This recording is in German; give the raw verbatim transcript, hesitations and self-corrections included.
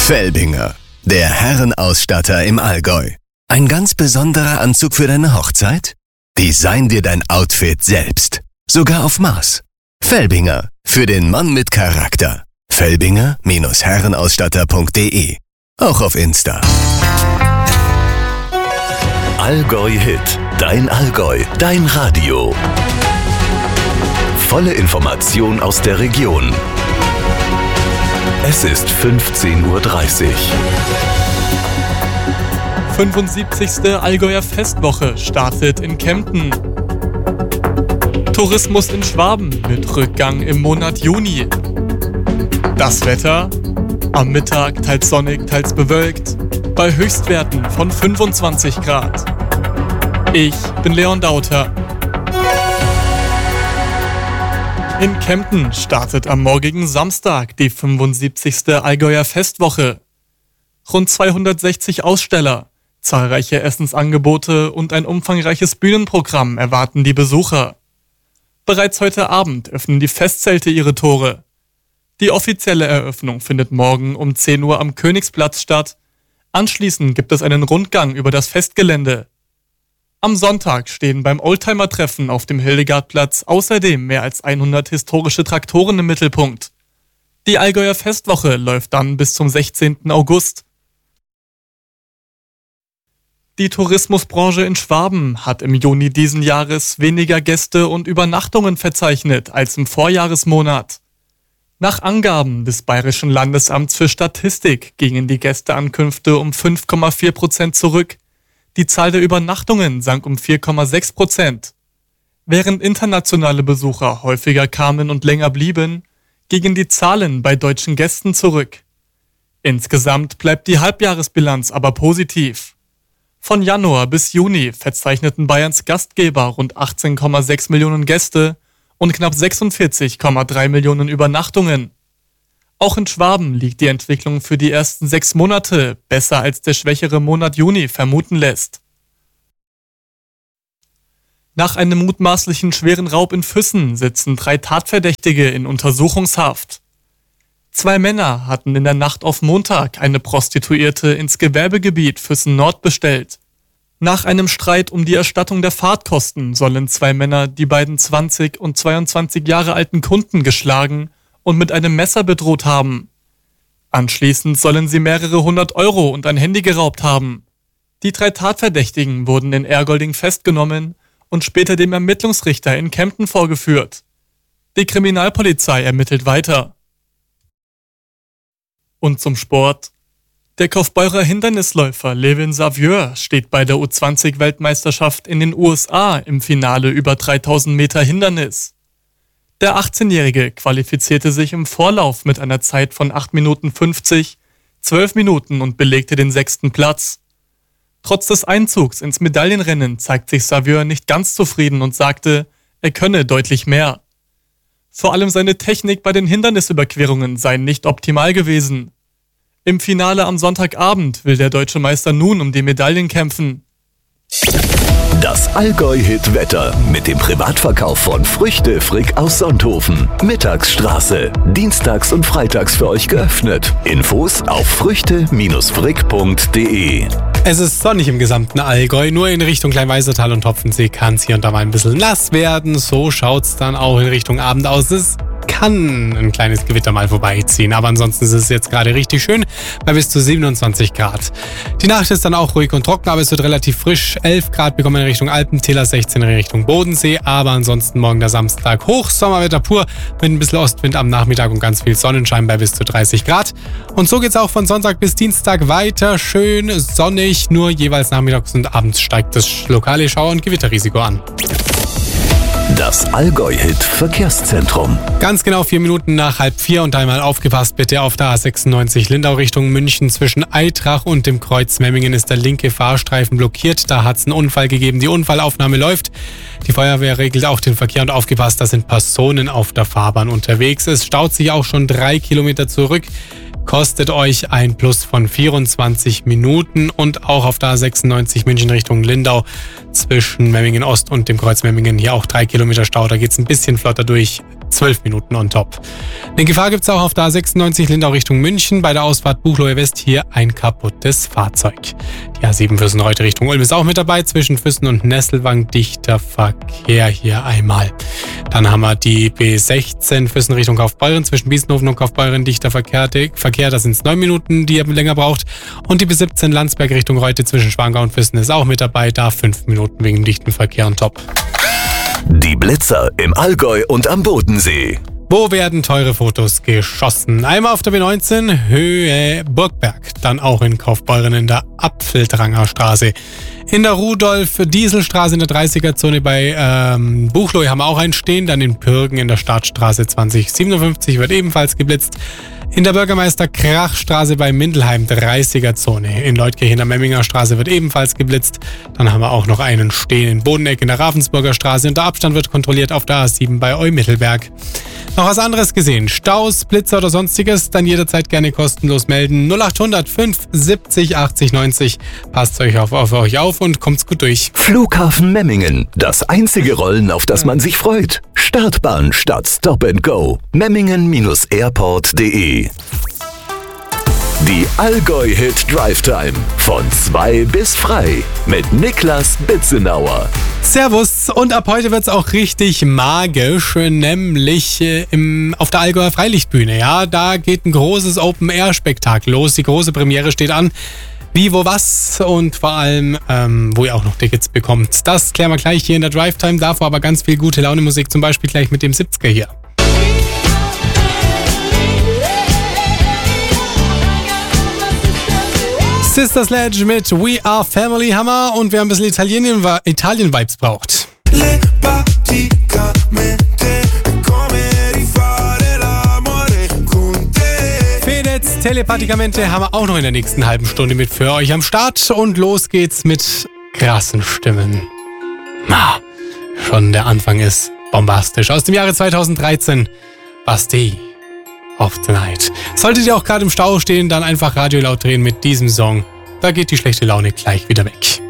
Felbinger, der Herrenausstatter im Allgäu. Ein ganz besonderer Anzug für deine Hochzeit? Design dir dein Outfit selbst. Sogar auf Maß. Felbinger, für den Mann mit Charakter. Felbinger Herrenausstatter punkt de. Auch auf Insta. Allgäu Hit. Dein Allgäu. Dein Radio. Volle Information aus der Region. Es ist fünfzehn Uhr dreißig. fünfundsiebzigste Allgäuer Festwoche startet in Kempten. Tourismus in Schwaben mit Rückgang im Monat Juni. Das Wetter? Am Mittag teils sonnig, teils bewölkt, bei Höchstwerten von fünfundzwanzig Grad. Ich bin Leon Dauter. In Kempten startet am morgigen Samstag die fünfundsiebzigste Allgäuer Festwoche. Rund zweihundertsechzig Aussteller, zahlreiche Essensangebote und ein umfangreiches Bühnenprogramm erwarten die Besucher. Bereits heute Abend öffnen die Festzelte ihre Tore. Die offizielle Eröffnung findet morgen um zehn Uhr am Königsplatz statt. Anschließend gibt es einen Rundgang über das Festgelände. Am Sonntag stehen beim Oldtimer-Treffen auf dem Hildegardplatz außerdem mehr als hundert historische Traktoren im Mittelpunkt. Die Allgäuer Festwoche läuft dann bis zum sechzehnten August. Die Tourismusbranche in Schwaben hat im Juni diesen Jahres weniger Gäste und Übernachtungen verzeichnet als im Vorjahresmonat. Nach Angaben des Bayerischen Landesamts für Statistik gingen die Gästeankünfte um fünf Komma vier Prozent zurück. Die Zahl der Übernachtungen sank um vier Komma sechs Prozent. Während internationale Besucher häufiger kamen und länger blieben, gingen die Zahlen bei deutschen Gästen zurück. Insgesamt bleibt die Halbjahresbilanz aber positiv. Von Januar bis Juni verzeichneten Bayerns Gastgeber rund achtzehn Komma sechs Millionen Gäste und knapp sechsundvierzig Komma drei Millionen Übernachtungen. Auch in Schwaben liegt die Entwicklung für die ersten sechs Monate besser als der schwächere Monat Juni vermuten lässt. Nach einem mutmaßlichen schweren Raub in Füssen sitzen drei Tatverdächtige in Untersuchungshaft. Zwei Männer hatten in der Nacht auf Montag eine Prostituierte ins Gewerbegebiet Füssen-Nord bestellt. Nach einem Streit um die Erstattung der Fahrtkosten sollen zwei Männer die beiden zwanzig und zweiundzwanzig Jahre alten Kunden geschlagen und mit einem Messer bedroht haben. Anschließend sollen sie mehrere hundert Euro und ein Handy geraubt haben. Die drei Tatverdächtigen wurden in Ergolding festgenommen und später dem Ermittlungsrichter in Kempten vorgeführt. Die Kriminalpolizei ermittelt weiter. Und zum Sport. Der Kaufbeurer Hindernisläufer Levin Savieux steht bei der U zwanzig Weltmeisterschaft in den U S A im Finale über dreitausend Meter Hindernis. Der achtzehnjährige qualifizierte sich im Vorlauf mit einer Zeit von acht Minuten fünfzig, zwölf Minuten und belegte den sechsten Platz. Trotz des Einzugs ins Medaillenrennen zeigt sich Savieux nicht ganz zufrieden und sagte, er könne deutlich mehr. Vor allem seine Technik bei den Hindernisüberquerungen sei nicht optimal gewesen. Im Finale am Sonntagabend will der deutsche Meister nun um die Medaillen kämpfen. Das Allgäu-Hit-Wetter mit dem Privatverkauf von Früchte Frick aus Sonthofen. Mittagsstraße. Dienstags und freitags für euch geöffnet. Infos auf früchte Frick punkt de. Es ist sonnig im gesamten Allgäu, nur in Richtung Kleinweisertal und Topfensee kann es hier und da mal ein bisschen nass werden. So schaut es dann auch in Richtung Abend aus. Es kann ein kleines Gewitter mal vorbeiziehen, aber ansonsten ist es jetzt gerade richtig schön bei bis zu siebenundzwanzig Grad. Die Nacht ist dann auch ruhig und trocken, aber es wird relativ frisch. elf Grad bekommen wir in Richtung Alpentäler, sechzehn in Richtung Bodensee, aber ansonsten morgen der Samstag Hochsommerwetter pur mit ein bisschen Ostwind am Nachmittag und ganz viel Sonnenschein bei bis zu dreißig Grad. Und so geht's auch von Sonntag bis Dienstag weiter, schön sonnig, nur jeweils nachmittags und abends steigt das lokale Schauer- und Gewitterrisiko an. Das Allgäu-Hit-Verkehrszentrum. Ganz genau vier Minuten nach halb vier und einmal aufgepasst bitte auf der A sechsundneunzig Lindau Richtung München. Zwischen Eitrach und dem Kreuz Memmingen ist der linke Fahrstreifen blockiert. Da hat es einen Unfall gegeben. Die Unfallaufnahme läuft. Die Feuerwehr regelt auch den Verkehr und aufgepasst, da sind Personen auf der Fahrbahn unterwegs. Es staut sich auch schon drei Kilometer zurück. Kostet euch ein Plus von vierundzwanzig Minuten und auch auf der A sechsundneunzig München Richtung Lindau zwischen Memmingen Ost und dem Kreuz Memmingen hier auch drei Kilometer Stau. Da geht es ein bisschen flotter durch. zwölf Minuten on top. Eine Gefahr gibt es auch auf der A sechsundneunzig Lindau Richtung München. Bei der Ausfahrt Buchloe West hier ein kaputtes Fahrzeug. Die A sieben Füssen-Reutte Richtung Ulm ist auch mit dabei. Zwischen Füssen und Nesselwang dichter Verkehr hier einmal. Dann haben wir die B sechzehn Füssen Richtung Kaufbeuren. Zwischen Biesenhofen und Kaufbeuren dichter Verkehr. Verkehr, da sind es neun Minuten, die ihr länger braucht. Und die B siebzehn Landsberg Richtung Reutte zwischen Schwangau und Füssen ist auch mit dabei. Da fünf Minuten wegen dichten Verkehr und top. Die Blitzer im Allgäu und am Bodensee. Wo werden teure Fotos geschossen? Einmal auf der B neunzehn, Höhe Burgberg. Dann auch in Kaufbeuren in der Apfeldranger Straße. In der Rudolf-Dieselstraße in der dreißiger-Zone bei ähm, Buchloe haben wir auch einen stehen. Dann in Pürgen in der Stadtstraße zwanzig siebenundfünfzig wird ebenfalls geblitzt. In der Bürgermeister-Krach-Straße bei Mindelheim dreißiger-Zone. In Leutkirch in der Memminger Straße wird ebenfalls geblitzt. Dann haben wir auch noch einen stehen in Bodeneck in der Ravensburger Straße. Und der Abstand wird kontrolliert auf der A sieben bei Eumittelberg. Noch was anderes gesehen? Staus, Blitzer oder sonstiges? Dann jederzeit gerne kostenlos melden. null achthundert fünf siebzig achtzig neunzig. Passt euch auf, auf euch auf und kommt's gut durch. Flughafen Memmingen. Das einzige Rollen, auf das man sich freut. Startbahn statt Stop and Go. Memmingen Airport punkt de. Die Allgäu-Hit Drive Time. Von zwei bis frei. Mit Niklas Bitzenauer. Servus, und ab heute wird's auch richtig magisch, nämlich äh, im, auf der Allgäuer Freilichtbühne. Ja, da geht ein großes Open-Air-Spektakel los. Die große Premiere steht an. Wie, wo, was und vor allem, ähm, wo ihr auch noch Tickets bekommt. Das klären wir gleich hier in der Drive Time. Davor aber ganz viel gute Laune-Musik, zum Beispiel gleich mit dem siebziger hier. Sister Sledge mit We Are Family Hammer, und wer ein bisschen Italien- Italien-Vibes braucht. Fedez Telepathikamente haben wir auch noch in der nächsten halben Stunde mit für euch am Start, und los geht's mit krassen Stimmen. Na, schon der Anfang ist bombastisch. Aus dem Jahre zweitausenddreizehn, Bastille of the Night. Solltet ihr auch gerade im Stau stehen, dann einfach Radio laut drehen mit diesem Song. Da geht die schlechte Laune gleich wieder weg.